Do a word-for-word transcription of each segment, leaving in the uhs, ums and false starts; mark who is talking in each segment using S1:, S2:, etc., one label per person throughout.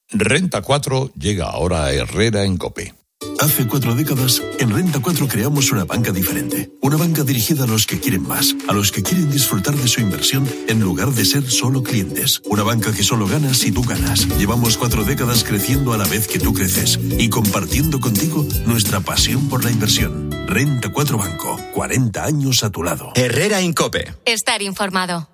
S1: Renta cuatro llega ahora a Herrera en COPE.
S2: Hace cuatro décadas, en Renta cuatro creamos una banca diferente. Una banca dirigida a los que quieren más, a los que quieren disfrutar de su inversión en lugar de ser solo clientes. Una banca que solo gana si tú ganas. Llevamos cuatro décadas creciendo a la vez que tú creces y compartiendo contigo nuestra pasión por la inversión. Renta cuatro Banco, cuarenta años a tu lado.
S3: Herrera en COPE.
S4: Estar informado.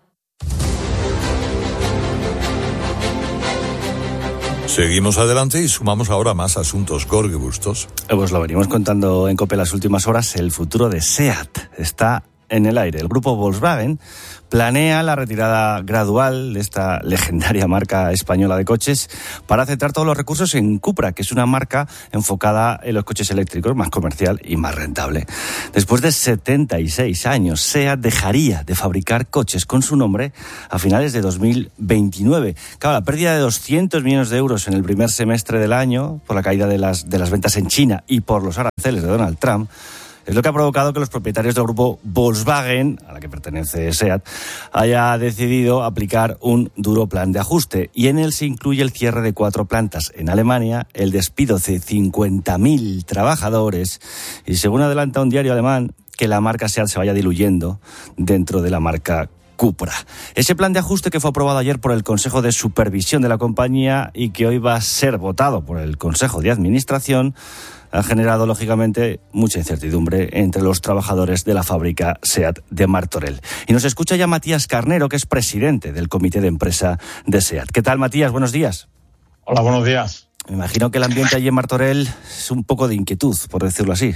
S1: Seguimos adelante y sumamos ahora más asuntos. Jorge Bustos.
S5: Pues lo venimos contando en COPE las últimas horas. El futuro de SEAT está en el aire. El grupo Volkswagen planea la retirada gradual de esta legendaria marca española de coches para centrar todos los recursos en Cupra, que es una marca enfocada en los coches eléctricos, más comercial y más rentable. Después de setenta y seis años, SEAT dejaría de fabricar coches con su nombre a finales de dos mil veintinueve. Claro, la pérdida de doscientos millones de euros en el primer semestre del año por la caída de las, de las ventas en China y por los aranceles de Donald Trump es lo que ha provocado que los propietarios del grupo Volkswagen, a la que pertenece SEAT, haya decidido aplicar un duro plan de ajuste. Y en él se incluye el cierre de cuatro plantas en Alemania, el despido de cincuenta mil trabajadores y, según adelanta un diario alemán, que la marca SEAT se vaya diluyendo dentro de la marca Cupra. Ese plan de ajuste, que fue aprobado ayer por el Consejo de Supervisión de la compañía y que hoy va a ser votado por el Consejo de Administración, ha generado, lógicamente, mucha incertidumbre entre los trabajadores de la fábrica SEAT de Martorell. Y nos escucha ya Matías Carnero, que es presidente del comité de empresa de SEAT. ¿Qué tal, Matías? Buenos días.
S6: Hola, buenos días.
S5: Me imagino que el ambiente allí en Martorell es un poco de inquietud, por decirlo así.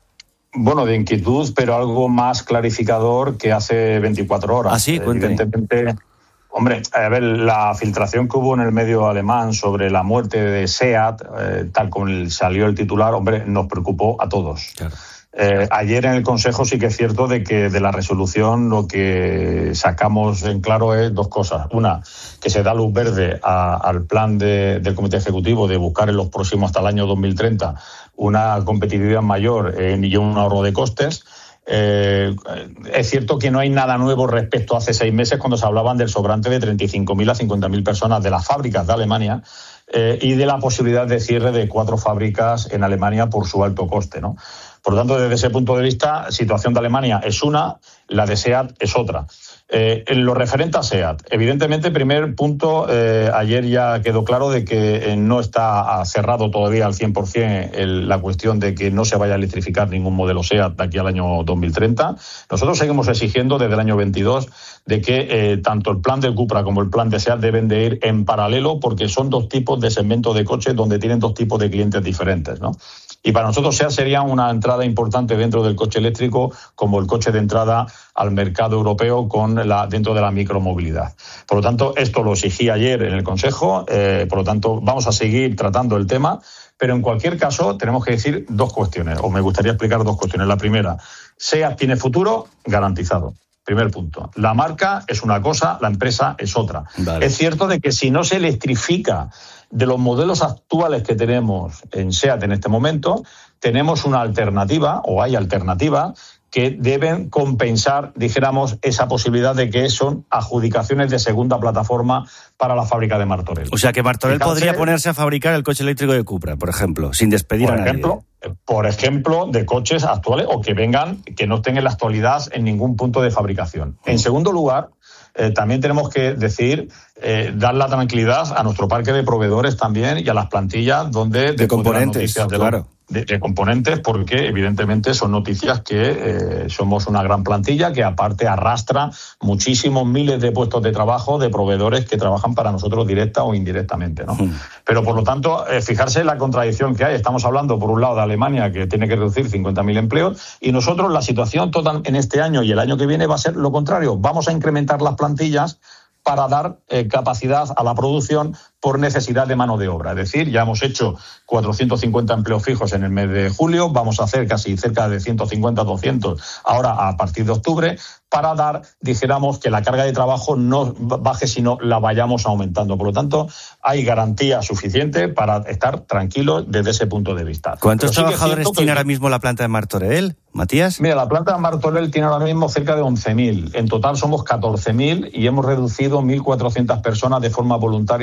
S6: Bueno, de inquietud, pero algo más clarificador que hace veinticuatro horas.
S5: Ah, sí, cuéntame.
S6: Evidentemente, hombre, a ver, la filtración que hubo en el medio alemán sobre la muerte de SEAT, eh, tal como salió el titular, hombre, nos preocupó a todos. Claro. Eh, ayer en el Consejo sí que es cierto de que de la resolución lo que sacamos en claro es dos cosas. Una, que se da luz verde a, al plan de, del Comité Ejecutivo de buscar en los próximos, hasta el año dos mil treinta, una competitividad mayor eh, y un ahorro de costes. Eh, es cierto que no hay nada nuevo respecto a hace seis meses, cuando se hablaban del sobrante de treinta y cinco mil a cincuenta mil personas de las fábricas de Alemania eh, y de la posibilidad de cierre de cuatro fábricas en Alemania por su alto coste, ¿no? Por lo tanto, desde ese punto de vista, situación de Alemania es una, la de SEAT es otra. Eh, en lo referente a SEAT, evidentemente, primer punto, eh, ayer ya quedó claro de que eh, no está cerrado todavía al cien por ciento el, la cuestión de que no se vaya a electrificar ningún modelo SEAT de aquí al año dos mil treinta. Nosotros seguimos exigiendo desde el año veintidós de que eh, tanto el plan de Cupra como el plan de SEAT deben de ir en paralelo, porque son dos tipos de segmentos de coches donde tienen dos tipos de clientes diferentes, ¿no? Y para nosotros SEAT sería una entrada importante dentro del coche eléctrico, como el coche de entrada al mercado europeo con la, dentro de la micromovilidad. Por lo tanto, esto lo exigí ayer en el Consejo, eh, por lo tanto, vamos a seguir tratando el tema, pero en cualquier caso tenemos que decir dos cuestiones, o me gustaría explicar dos cuestiones. La primera, SEAT tiene futuro garantizado. Primer punto. La marca es una cosa, la empresa es otra. Vale. Es cierto de que si no se electrifica de los modelos actuales que tenemos en SEAT en este momento, tenemos una alternativa, o hay alternativa, que deben compensar, dijéramos, esa posibilidad de que son adjudicaciones de segunda plataforma para la fábrica de Martorell.
S5: O sea, que Martorell Fíjate, podría ponerse a fabricar el coche eléctrico de Cupra, por ejemplo, sin despedir
S6: por
S5: a nadie.
S6: Ejemplo, por ejemplo, de coches actuales o que vengan, que no estén en la actualidad en ningún punto de fabricación. En segundo lugar, Eh, también tenemos que decir, eh, dar la tranquilidad a nuestro parque de proveedores también y a las plantillas donde...
S5: De componentes,
S6: de
S5: claro.
S6: Lo, de, de componentes, porque evidentemente son noticias que eh, somos una gran plantilla que aparte arrastra muchísimos miles de puestos de trabajo de proveedores que trabajan para nosotros directa o indirectamente, ¿no? Mm. Pero por lo tanto, eh, fijarse en la contradicción que hay. Estamos hablando por un lado de Alemania, que tiene que reducir cincuenta mil empleos, y nosotros la situación total en este año y el año que viene va a ser lo contrario. Vamos a incrementar las plantillas para dar eh, capacidad a la producción por necesidad de mano de obra. Es decir, ya hemos hecho cuatrocientos cincuenta empleos fijos en el mes de julio, vamos a hacer casi cerca de ciento cincuenta, doscientos ahora a partir de octubre, para dar, dijéramos, que la carga de trabajo no baje, sino la vayamos aumentando. Por lo tanto, hay garantía suficiente para estar tranquilos desde ese punto de vista.
S5: ¿Cuántos sí trabajadores tiene que... ahora mismo la planta de Martorell, Matías?
S6: Mira, la planta de Martorell tiene ahora mismo cerca de once mil. En total somos catorce mil y hemos reducido mil cuatrocientas personas de forma voluntaria de los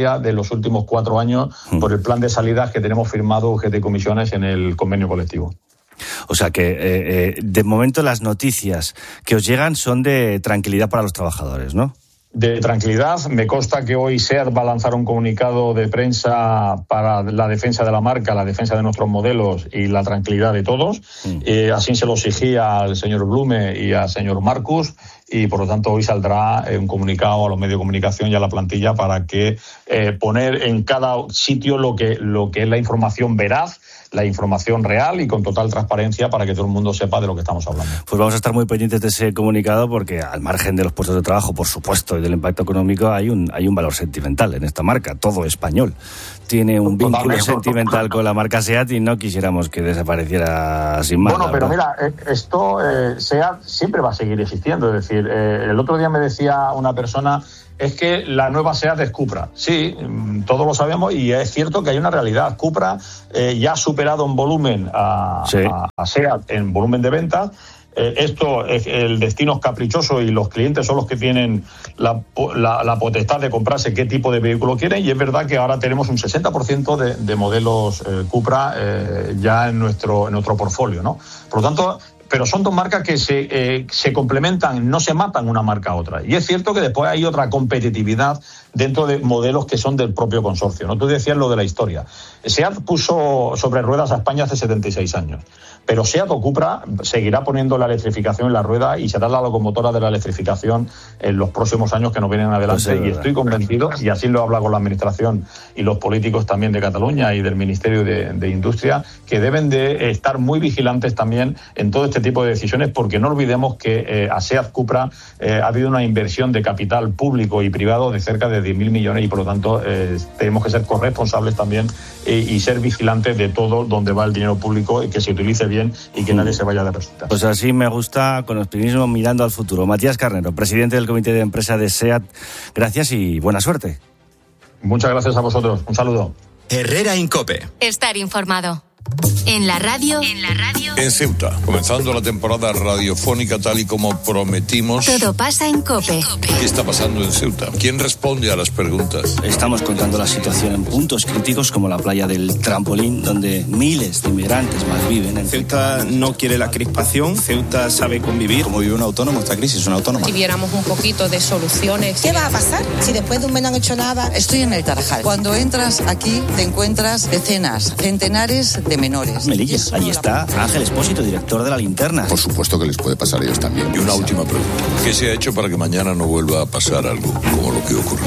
S6: los últimos cuatro años por el plan de salidas que tenemos firmado U G T Comisiones en el convenio colectivo.
S5: O sea que, eh, eh, de momento, las noticias que os llegan son de tranquilidad para los trabajadores, ¿no?
S6: De tranquilidad. Me consta que hoy SEAT va a lanzar un comunicado de prensa para la defensa de la marca, la defensa de nuestros modelos y la tranquilidad de todos. Mm. Eh, así se lo exigía al señor Blume y al señor Marcus, y por lo tanto hoy saldrá un comunicado a los medios de comunicación y a la plantilla para que eh, poner en cada sitio lo que, lo que es la información veraz, la información real y con total transparencia para que todo el mundo sepa de lo que estamos hablando.
S5: Pues vamos a estar muy pendientes de ese comunicado porque, al margen de los puestos de trabajo, por supuesto, y del impacto económico, hay un hay un valor sentimental en esta marca. Todo español tiene un vínculo Totalmente. sentimental con la marca SEAT y no quisiéramos que desapareciera sin más.
S6: Bueno, pero mira, esto, eh, SEAT siempre va a seguir existiendo. Es decir, eh, el otro día me decía una persona... es que la nueva SEAT es Cupra. Sí, todos lo sabemos y es cierto que hay una realidad. Cupra eh, ya ha superado en volumen a, sí. a, a SEAT en volumen de ventas. Eh, esto, es, el destino es caprichoso y los clientes son los que tienen la, la, la potestad de comprarse qué tipo de vehículo quieren, y es verdad que ahora tenemos un sesenta por ciento de, de modelos eh, Cupra eh, ya en nuestro, en nuestro portfolio, ¿no? Por lo tanto... pero son dos marcas que se, eh, se complementan, no se matan una marca a otra. Y es cierto que después hay otra competitividad dentro de modelos que son del propio consorcio, ¿no? Tú decías lo de la historia. SEAT puso sobre ruedas a España hace setenta y seis años, pero SEAT o Cupra seguirá poniendo la electrificación en la rueda y será la locomotora de la electrificación en los próximos años que nos vienen adelante. Pues sí, y estoy convencido, y así lo he hablado con la Administración y los políticos también de Cataluña y del Ministerio de, de Industria, que deben de estar muy vigilantes también en todo este tipo de decisiones, porque no olvidemos que eh, a SEAT Cupra eh, ha habido una inversión de capital público y privado de cerca de diez mil millones y por lo tanto eh, tenemos que ser corresponsables también eh, y ser vigilantes de todo donde va el dinero público y que se utilice bien y que nadie se vaya de resultas.
S5: Pues así me gusta, con optimismo, mirando al futuro. Matías Carnero, presidente del Comité de Empresa de SEAT, gracias y buena suerte.
S6: Muchas gracias a vosotros. Un saludo.
S3: Herrera Incope.
S4: Estar informado. En la radio, en la radio.
S1: En Ceuta, comenzando la temporada radiofónica tal y como prometimos.
S4: Todo pasa en COPE.
S1: ¿Qué está pasando en Ceuta? ¿Quién responde a las preguntas?
S5: Estamos contando la situación en puntos críticos como la playa del Trampolín, donde miles de inmigrantes más viven. En
S7: Ceuta no quiere la crispación, Ceuta sabe convivir.
S8: Como vive un autónomo, esta crisis es una autónoma.
S9: Si viéramos un poquito de soluciones.
S10: ¿Qué va a pasar si después de un mes no han hecho nada?
S11: Estoy en el Tarajal. Cuando entras aquí te encuentras decenas, centenares de menores.
S5: Melilla, ahí está Ángel Espósito, director de La Linterna.
S12: Por supuesto que les puede pasar a ellos también.
S1: Y una última pregunta. ¿Qué se ha hecho para que mañana no vuelva a pasar algo como lo que ocurrió?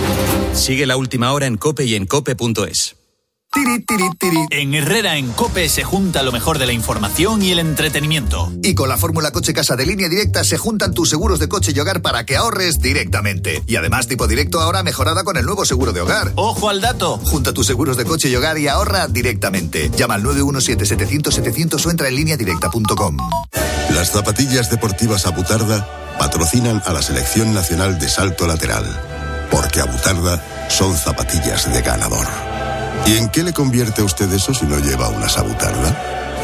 S3: Sigue La Última Hora en COPE y en cope punto es.
S13: Tiri, tiri, tiri. En Herrera en COPE se junta lo mejor de la información y el entretenimiento.
S14: Y con la fórmula Coche Casa de Línea Directa se juntan tus seguros de coche y hogar para que ahorres directamente. Y además tipo directo ahora mejorada con el nuevo seguro de hogar.
S13: ¡Ojo al dato!
S14: Junta tus seguros de coche y hogar y ahorra directamente. Llama al nueve uno siete, setecientos, setecientos o entra en línea directa punto com.
S2: Las zapatillas deportivas Abutarda patrocinan a la Selección Nacional de Salto Lateral. Porque Abutarda son zapatillas de ganador. ¿Y en qué le convierte a usted eso si no lleva una Abutarda?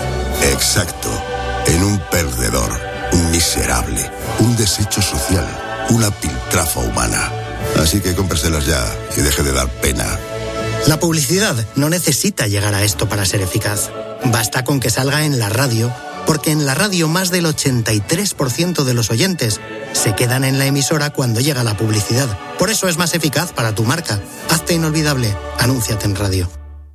S2: Exacto, en un perdedor, un miserable, un desecho social, una piltrafa humana. Así que cómpreselas ya y deje de dar pena.
S15: La publicidad no necesita llegar a esto para ser eficaz. Basta con que salga en la radio, porque en la radio más del ochenta y tres por ciento de los oyentes se quedan en la emisora cuando llega la publicidad. Por eso es más eficaz para tu marca. Hazte inolvidable. Anúnciate en radio.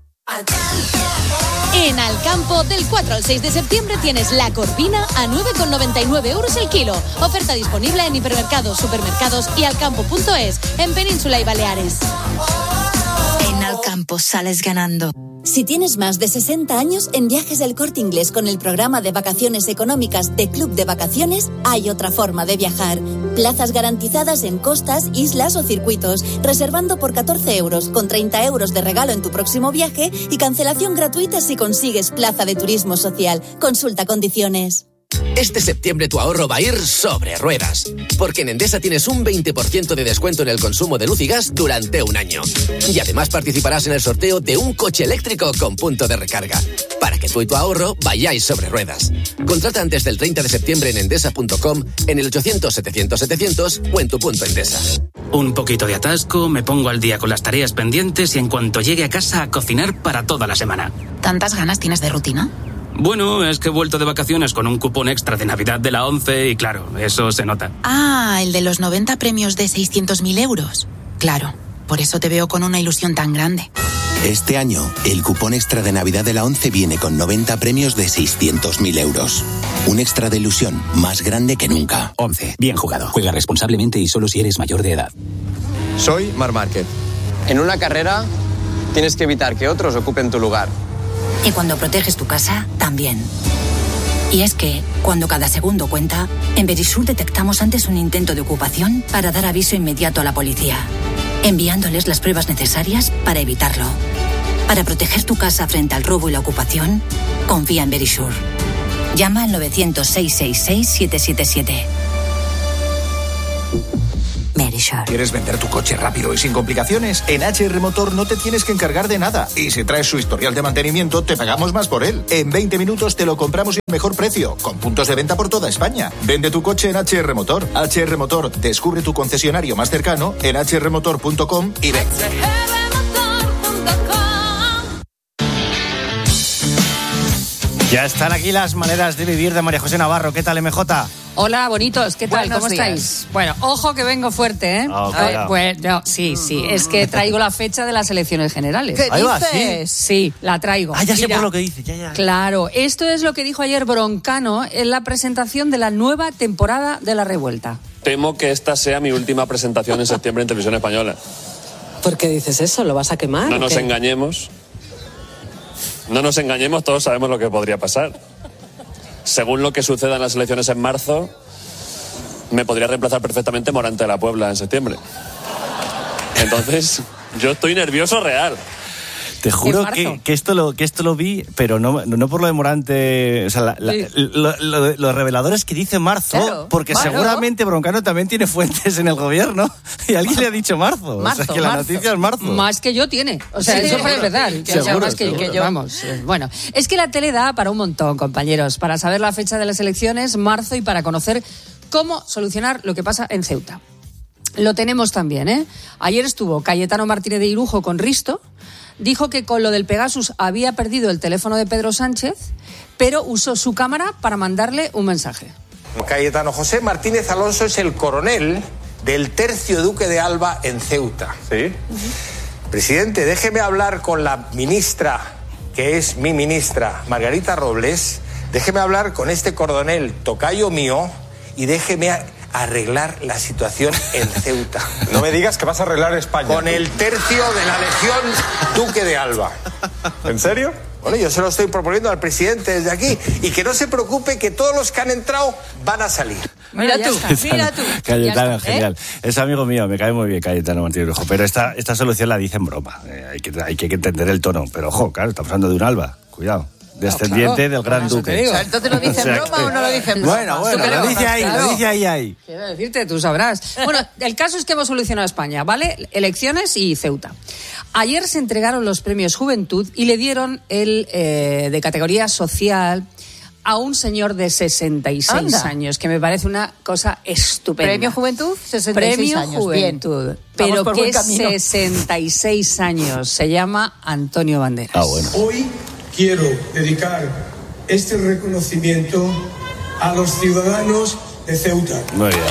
S16: En Alcampo, del cuatro al seis de septiembre tienes la corvina a nueve con noventa y nueve euros el kilo. Oferta disponible en hipermercados, supermercados y alcampo punto es en Península y Baleares.
S4: En Alcampo sales ganando.
S17: Si tienes más de sesenta años, en Viajes del Corte Inglés con el programa de vacaciones económicas de Club de Vacaciones, hay otra forma de viajar. Plazas garantizadas en costas, islas o circuitos, reservando por catorce euros, con treinta euros de regalo en tu próximo viaje y cancelación gratuita si consigues plaza de turismo social. Consulta condiciones.
S18: Este septiembre tu ahorro va a ir sobre ruedas, porque en Endesa tienes un veinte por ciento de descuento en el consumo de luz y gas durante un año. Y además participarás en el sorteo de un coche eléctrico con punto de recarga, para que tú y tu ahorro vayáis sobre ruedas. Contrata antes del treinta de septiembre en endesa punto com, en el ochocientos setecientos setecientos o en tu punto Endesa.
S19: Un poquito de atasco, me pongo al día con las tareas pendientes y en cuanto llegue a casa a cocinar para toda la semana.
S4: ¿Tantas ganas tienes de rutina?
S19: Bueno, es que he vuelto de vacaciones con un cupón extra de Navidad de la ONCE y claro, eso se nota.
S4: Ah, el de los noventa premios de seiscientos mil euros. Claro, por eso te veo con una ilusión tan grande.
S20: Este año, el cupón extra de Navidad de la ONCE viene con noventa premios de seiscientos mil euros. Un extra de ilusión más grande que nunca.
S21: ONCE, bien jugado. Juega responsablemente y solo si eres mayor de edad.
S22: Soy Marc Márquez. En una carrera tienes que evitar que otros ocupen tu lugar.
S23: Y cuando proteges tu casa, también. Y es que, cuando cada segundo cuenta, en Verisur detectamos antes un intento de ocupación para dar aviso inmediato a la policía, enviándoles las pruebas necesarias para evitarlo. Para proteger tu casa frente al robo y la ocupación, confía en Verisur. Llama al nueve cero cero, seis seis seis, siete siete siete. Verisur.
S24: ¿Quieres vender tu coche rápido y sin complicaciones? En H R Motor no te tienes que encargar de nada. Y si traes su historial de mantenimiento, te pagamos más por él. En veinte minutos te lo compramos al mejor precio, con puntos de venta por toda España. Vende tu coche en H R Motor. H R Motor, descubre tu concesionario más cercano en h r motor punto com y ven.
S5: Ya están aquí las maneras de vivir de María José Navarro. ¿Qué tal, M J?
S25: Hola, bonitos, ¿qué tal?
S26: Buenos
S25: ¿Cómo
S26: días.
S25: estáis? Bueno, ojo que vengo fuerte, ¿eh?
S5: Oh,
S25: eh pues, no, sí, sí, es que traigo la fecha de las elecciones generales.
S26: ¿Qué
S5: Ahí va,
S26: dices?
S5: ¿sí?
S25: Sí, la traigo.
S5: Ah, ya sé
S25: Mira,
S5: por lo que dice, ya, ya.
S25: Claro, esto es lo que dijo ayer Broncano en la presentación de la nueva temporada de La Revuelta.
S27: Temo que esta sea mi última presentación en septiembre en Televisión Española.
S26: ¿Por qué dices eso? ¿Lo vas a quemar?
S27: No
S26: o
S27: nos
S26: qué?
S27: engañemos. No nos engañemos, todos sabemos lo que podría pasar. Según lo que suceda en las elecciones en marzo, me podría reemplazar perfectamente Morante de la Puebla en septiembre. Entonces, yo estoy nervioso real.
S5: Te juro que, que, esto lo, que esto lo vi, pero no, no por lo de Morante. O sea, la, la, sí. lo, lo, lo revelador es que dice marzo, claro, porque bueno. seguramente Broncano también tiene fuentes en el gobierno y alguien le ha dicho marzo.
S25: marzo
S5: o sea, que
S25: marzo.
S5: la noticia es marzo.
S25: Más que yo tiene. O sea, sí, eso para empezar. Que
S5: seguro,
S25: más que,
S5: seguro.
S25: que yo. Vamos. Bueno, es que la tele da para un montón, compañeros. Para saber la fecha de las elecciones, marzo, y para conocer cómo solucionar lo que pasa en Ceuta. Lo tenemos también, ¿eh? Ayer estuvo Cayetano Martínez de Irujo con Risto. Dijo que con lo del Pegasus había perdido el teléfono de Pedro Sánchez, pero usó su cámara para mandarle un mensaje.
S28: Cayetano José Martínez Alonso es el coronel del tercio duque de Alba en Ceuta.
S27: ¿Sí?
S28: Uh-huh. Presidente, déjeme hablar con la ministra, que es mi ministra, Margarita Robles. Déjeme hablar con este coronel, tocayo mío, y déjeme a- arreglar la situación en Ceuta.
S22: No me digas que vas a arreglar España.
S28: Con el tercio de la Legión Duque de Alba.
S22: ¿En serio?
S28: Bueno, yo se lo estoy proponiendo al presidente desde aquí. Y que no se preocupe, que todos los que han entrado van a salir.
S26: Mira tú, mira tú.
S5: Cayetano,
S26: está, ¿eh?
S5: genial. Es amigo mío, me cae muy bien Cayetano Martínez Irujo. Pero esta, esta solución la dice en broma. Eh, hay, que, hay que entender el tono. Pero ojo, claro, estamos hablando de un Alba. Cuidado. Descendiente
S25: no, claro,
S5: del Gran Duque.
S26: O sea, ¿entonces lo dice en
S5: O sea,
S26: broma
S5: que-
S26: o no lo dice en broma?
S5: Bueno, bueno,
S26: ¿Tú qué
S5: lo
S26: le
S5: dice ahí,
S26: contas?
S5: lo dice ahí, ahí.
S25: Quiero decirte, tú sabrás. Bueno, el caso es que hemos solucionado España, ¿vale? Elecciones y Ceuta. Ayer se entregaron los premios Juventud y le dieron el eh, de categoría social a un señor de sesenta y seis
S26: Anda.
S25: años, que me parece una cosa estupenda.
S26: ¿Premio Juventud? sesenta y seis
S25: Premio
S26: años.
S25: Juventud.
S26: Bien.
S25: Pero
S26: Vamos por
S25: que
S26: buen camino.
S25: sesenta y seis años. Se llama Antonio Banderas.
S5: Ah, bueno.
S29: Hoy quiero dedicar este reconocimiento a los ciudadanos de Ceuta.
S5: Muy bien.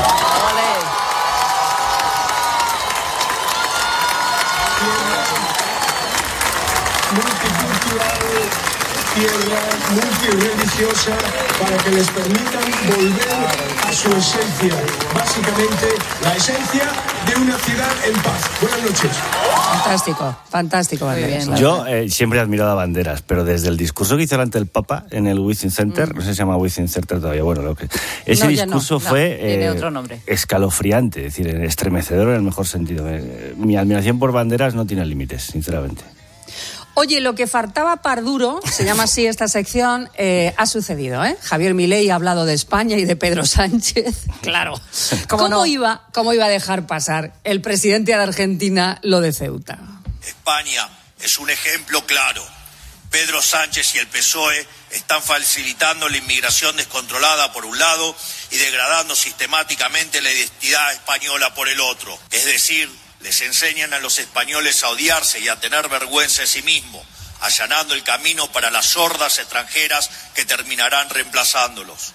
S29: Multicultural, tierra multireligiosa, para que les permitan volver a su esencia, básicamente la esencia de una ciudad en paz. Buenas noches.
S25: Fantástico, fantástico Banderas. la
S5: Yo eh, siempre he admirado a Banderas, pero desde el discurso que hizo delante del Papa en el Within Center, mm. no sé si se llama Within Center todavía, bueno, lo que ese
S26: No, ya
S5: discurso
S26: no,
S5: fue
S26: no, tiene
S5: eh,
S26: otro nombre.
S5: escalofriante, es decir, estremecedor en el mejor sentido. Eh, mi admiración por Banderas no tiene límites, sinceramente.
S25: Oye, lo que faltaba par duro, se llama así esta sección, eh, ha sucedido, ¿eh? Javier Milei ha hablado de España y de Pedro Sánchez. Claro. ¿Cómo, no? iba, ¿Cómo iba a dejar pasar el presidente de Argentina lo de Ceuta?
S1: España es un ejemplo claro. Pedro Sánchez y el P S O E están facilitando la inmigración descontrolada por un lado y degradando sistemáticamente la identidad española por el otro. Es decir, les enseñan a los españoles a odiarse y a tener vergüenza de sí mismos, allanando el camino para las hordas extranjeras que terminarán reemplazándolos.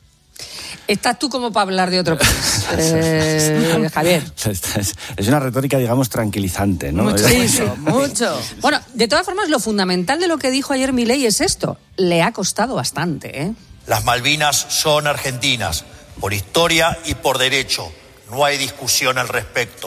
S25: Estás tú como para hablar de otro país, eh, Javier.
S5: Es una retórica, digamos, tranquilizante, ¿no?
S25: Muchísimo, mucho. Bueno, de todas formas, lo fundamental de lo que dijo ayer Milei es esto. Le ha costado bastante, ¿eh?
S1: Las Malvinas son argentinas, por historia y por derecho. No hay discusión al respecto.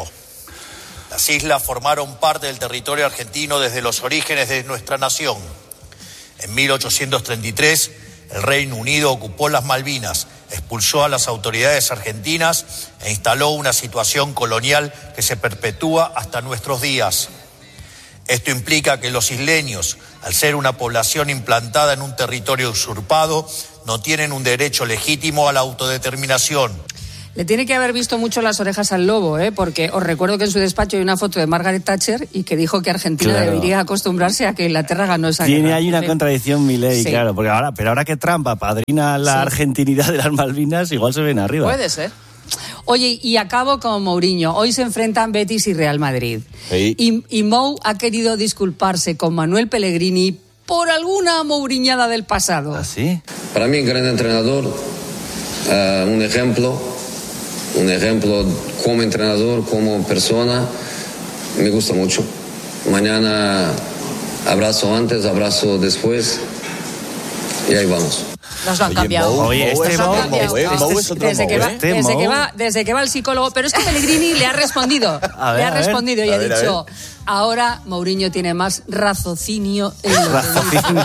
S1: Las islas formaron parte del territorio argentino desde los orígenes de nuestra nación. En mil ochocientos treinta y tres, el Reino Unido ocupó las Malvinas, expulsó a las autoridades argentinas e instaló una situación colonial que se perpetúa hasta nuestros días. Esto implica que los isleños, al ser una población implantada en un territorio usurpado, no tienen un derecho legítimo a la autodeterminación.
S25: Le tiene que haber visto mucho las orejas al lobo, ¿eh? Porque os recuerdo que en su despacho hay una foto de Margaret Thatcher y que dijo que Argentina claro. debería acostumbrarse a que Inglaterra ganó esa guerra.
S5: Tiene ahí una contradicción Milei, sí. claro, porque ahora, pero ahora que Trump apadrina la sí. argentinidad de las Malvinas, igual se ven arriba.
S25: Puede ser. Oye, y acabo con Mourinho. Hoy se enfrentan Betis y Real Madrid. Sí. Y, y Mou ha querido disculparse con Manuel Pellegrini por alguna mouriñada del pasado.
S5: ¿Ah, sí?
S3: Para mí, gran entrenador, uh, un ejemplo... Un ejemplo como entrenador, como persona, me gusta mucho. Mañana abrazo antes, abrazo después y ahí vamos.
S26: Nos lo han cambiado.
S5: Oye, este
S25: Desde que va, desde que va, desde que va el psicólogo, pero es que Pellegrini le ha respondido, ver, le ha respondido y ha ver, dicho, ahora Mourinho tiene más raciocinio en los
S5: raciocinio.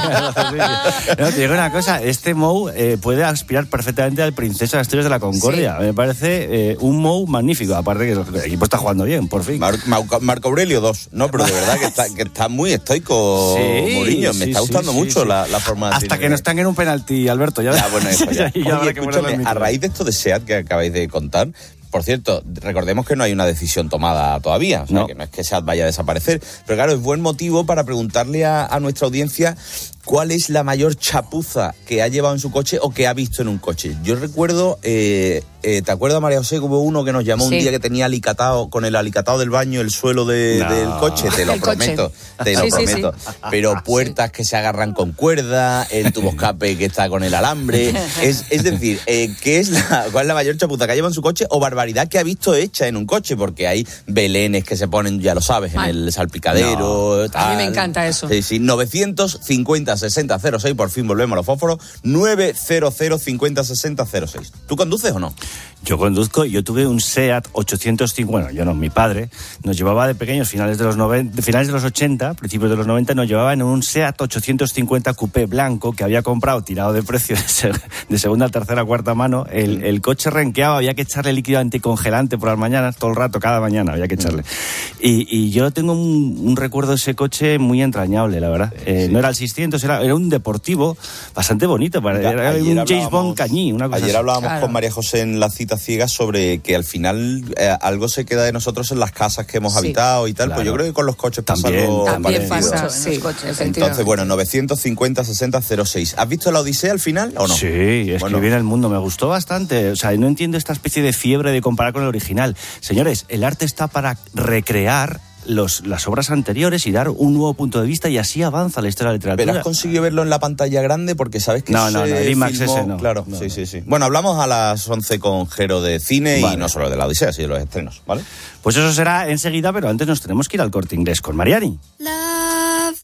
S5: No, te digo una cosa, este Mou eh, puede aspirar perfectamente al Princesa de Asturias de la Concordia. Sí. Me parece eh, un Mou magnífico, aparte que el equipo está jugando bien, por fin.
S6: Mar, Marco, Marco Aurelio dos, no, pero de verdad que está, que está muy estoico sí, Mourinho, me sí, está gustando sí, mucho sí. La, la forma de
S5: hasta que no están en un penalti, Alberto. Ya,
S6: ya bueno, eso ya. ya Oye, escúchame, a raíz de esto de SEAT que acabáis de contar, por cierto, recordemos que no hay una decisión tomada todavía, o sea, no. que no es que SEAT vaya a desaparecer, pero claro, es buen motivo para preguntarle a, a nuestra audiencia cuál es la mayor chapuza que ha llevado en su coche o que ha visto en un coche. Yo recuerdo, eh, eh, ¿te acuerdas, María José, que hubo uno que nos llamó sí. un día que tenía alicatado, con el alicatado del baño, el suelo de, no. del coche? Te lo prometo, coche. te lo sí, prometo. Sí, sí. Pero puertas sí. que se agarran con cuerda, el tuboscape que está con el alambre. Es, es decir, eh, ¿qué es la, ¿cuál es la mayor chapuza que ha llevado en su coche o barbaridad que ha visto hecha en un coche? Porque hay belenes que se ponen, ya lo sabes, Ay. en el salpicadero.
S25: No. Tal. A mí me encanta eso.
S6: Sí, sí, novecientos cincuenta sesenta cero seis, por fin volvemos a los fósforos, novecientos cincuenta sesenta cero seis. ¿Tú conduces o no?
S5: Yo conduzco, yo tuve un SEAT ochocientos cincuenta, bueno, yo no, mi padre nos llevaba de pequeños, finales de los noventa, finales de los ochenta, principios de los noventa, nos llevaba en un SEAT ochocientos cincuenta coupé blanco que había comprado, tirado de precio de, de segunda, tercera, cuarta mano. El, el coche renqueaba, había que echarle líquido anticongelante por las mañanas, todo el rato, cada mañana había que echarle. Y, y yo tengo un, un recuerdo de ese coche muy entrañable, la verdad. Eh, sí. No era el seiscientos, era, era un deportivo bastante bonito, era, era un James Bond cañí, una cosa
S6: Ayer
S5: así.
S6: hablábamos
S25: claro.
S6: con María José en la cita ciega sobre que al final eh, algo se queda de nosotros en las casas que hemos sí, habitado y tal, claro. Pues yo creo que con los coches pasa
S25: también,
S6: algo
S25: también
S6: parecido.
S25: Pasa, sí, coches,
S6: entonces, bueno, novecientos cincuenta sesenta cero seis. ¿Has visto la Odisea al final o no?
S5: Sí, escribí bueno. en El Mundo, me gustó bastante. O sea, no entiendo esta especie de fiebre de comparar con el original. Señores, el arte está para recrear Los, las obras anteriores y dar un nuevo punto de vista, y así avanza la historia de la literatura.
S6: ¿Pero has conseguido verlo en la pantalla grande? Porque sabes que
S5: no, no, no, el IMAX
S6: filmó...
S5: ese no.
S6: Claro,
S5: no,
S6: sí,
S5: no.
S6: sí, sí. Bueno, hablamos a las once con Jero de cine vale. y no solo de la Odisea, sino de los estrenos, ¿vale?
S5: Pues eso será enseguida, pero antes nos tenemos que ir al Corte Inglés con Mariani.
S7: Love,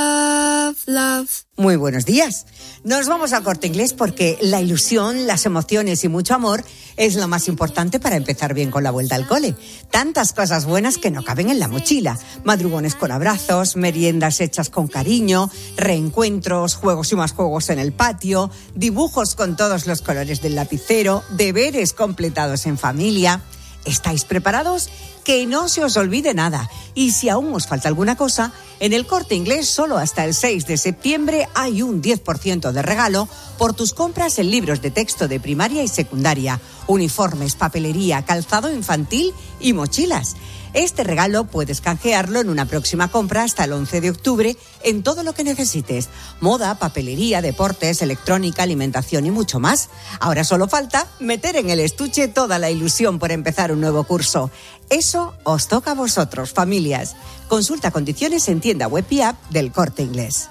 S7: love, love. Muy buenos días. Nos vamos al Corte Inglés porque la ilusión, las emociones y mucho amor es lo más importante para empezar bien con la vuelta al cole. Tantas cosas buenas que no caben en la mochila. Madrugones con abrazos, meriendas hechas con cariño, reencuentros, juegos y más juegos en el patio, dibujos con todos los colores del lapicero, deberes completados en familia. ¿Estáis preparados? Que no se os olvide nada. Y si aún os falta alguna cosa, en el Corte Inglés solo hasta el seis de septiembre hay un diez por ciento de regalo por tus compras en libros de texto de primaria y secundaria, uniformes, papelería, calzado infantil y mochilas. Este regalo puedes canjearlo en una próxima compra hasta el once de octubre en todo lo que necesites. Moda, papelería, deportes, electrónica, alimentación y mucho más. Ahora solo falta meter en el estuche toda la ilusión por empezar un nuevo curso. Eso os toca a vosotros, familias. Consulta condiciones en tienda web y app del Corte Inglés.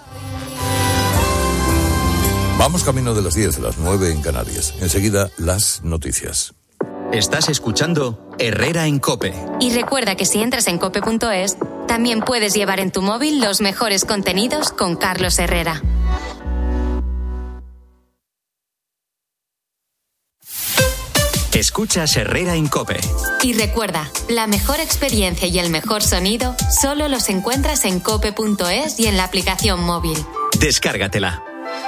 S2: Vamos camino de las diez, de las nueve en Canarias. Enseguida, las noticias.
S8: Estás escuchando Herrera en COPE.
S9: Y recuerda que si entras en cope punto es, también puedes llevar en tu móvil los mejores contenidos con Carlos Herrera.
S8: Escuchas Herrera en COPE.
S9: Y recuerda, la mejor experiencia y el mejor sonido solo los encuentras en cope punto es y en la aplicación móvil.
S8: Descárgatela.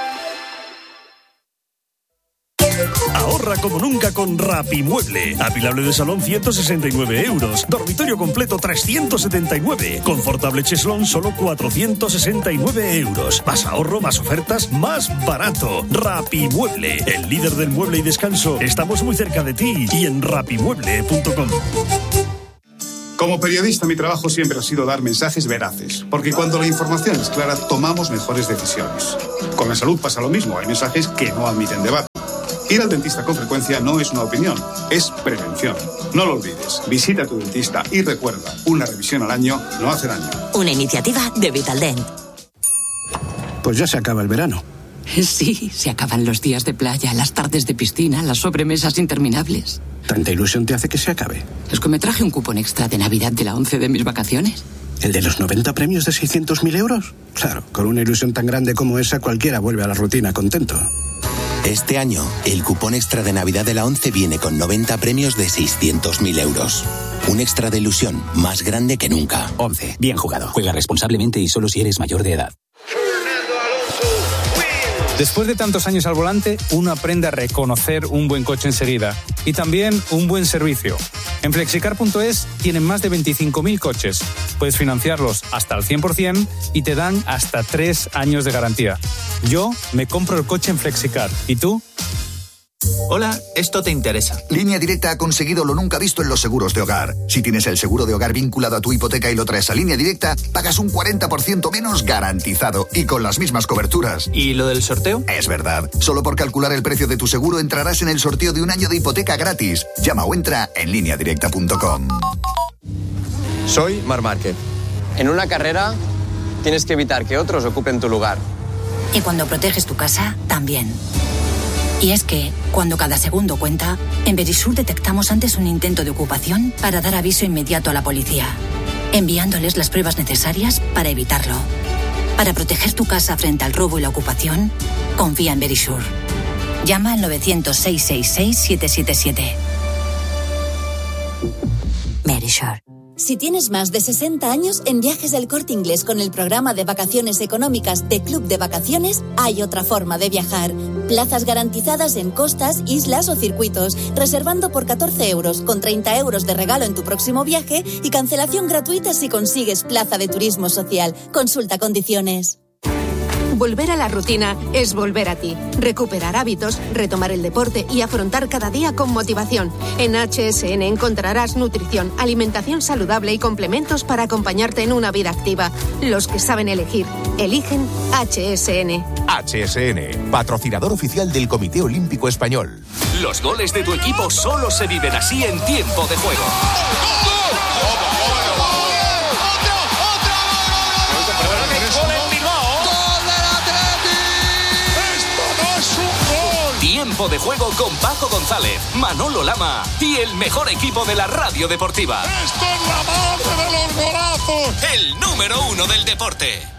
S10: Ahorra como nunca con Rapimueble. Apilable de salón ciento sesenta y nueve euros. Dormitorio completo trescientos setenta y nueve. Confortable cheslón solo cuatrocientos sesenta y nueve euros. Más ahorro, más ofertas, más barato. Rapimueble, el líder del mueble y descanso. Estamos muy cerca de ti y en rapimueble punto com.
S11: Como periodista, mi trabajo siempre ha sido dar mensajes veraces, porque cuando la información es clara, tomamos mejores decisiones. Con la salud pasa lo mismo, hay mensajes que no admiten debate. Ir al dentista con frecuencia no es una opinión, es prevención. No lo olvides, visita a tu dentista y recuerda, una revisión al año no hace daño.
S12: Una iniciativa de Vitaldent.
S13: Pues ya se acaba el verano.
S14: Sí, se acaban los días de playa, las tardes de piscina, las sobremesas interminables.
S13: ¿Tanta ilusión te hace que se acabe?
S14: Es que me traje un cupón extra de Navidad de la once de mis vacaciones.
S13: ¿El de los noventa premios de seiscientos mil euros? Claro, con una ilusión tan grande como esa, cualquiera vuelve a la rutina contento.
S20: Este año, el cupón extra de Navidad de la once viene con noventa premios de seiscientos mil euros. Un extra de ilusión más grande que nunca.
S21: once. Bien jugado. Juega responsablemente y solo si eres mayor de edad.
S15: Después de tantos años al volante, uno aprende a reconocer un buen coche enseguida y también un buen servicio. En flexicar punto es tienen más de veinticinco mil coches. Puedes financiarlos hasta al cien por ciento y te dan hasta tres años de garantía. Yo me compro el coche en Flexicar. ¿Y tú?
S30: Hola, esto te interesa.
S31: Línea Directa ha conseguido lo nunca visto en los seguros de hogar. Si tienes el seguro de hogar vinculado a tu hipoteca y lo traes a Línea Directa, pagas un cuarenta por ciento menos garantizado y con las mismas coberturas.
S30: ¿Y lo del sorteo?
S31: Es verdad. Solo por calcular el precio de tu seguro entrarás en el sorteo de un año de hipoteca gratis. Llama o entra en línea directa punto com.
S22: Soy Marc Márquez. En una carrera tienes que evitar que otros ocupen tu lugar.
S23: Y cuando proteges tu casa, también. Y es que, cuando cada segundo cuenta, en Verisur detectamos antes un intento de ocupación para dar aviso inmediato a la policía, enviándoles las pruebas necesarias para evitarlo. Para proteger tu casa frente al robo y la ocupación, confía en Verisur. Llama al novecientos, seiscientos sesenta y seis, siete siete siete. Verisur.
S17: Si tienes más de sesenta años, en Viajes del Corte Inglés con el programa de vacaciones económicas de Club de Vacaciones, hay otra forma de viajar. Plazas garantizadas en costas, islas o circuitos, reservando por catorce euros, con treinta euros de regalo en tu próximo viaje y cancelación gratuita si consigues plaza de turismo social. Consulta condiciones.
S32: Volver a la rutina es volver a ti. Recuperar hábitos, retomar el deporte y afrontar cada día con motivación. En H S N encontrarás nutrición, alimentación saludable y complementos para acompañarte en una vida activa. Los que saben elegir, eligen H S N.
S33: H S N, patrocinador oficial del Comité Olímpico Español.
S18: Los goles de tu equipo solo se viven así en tiempo de juego. Tiempo de juego con Paco González, Manolo Lama y el mejor equipo de la radio deportiva.
S34: ¡Esto es la madre de los golazos!
S18: El número uno del deporte.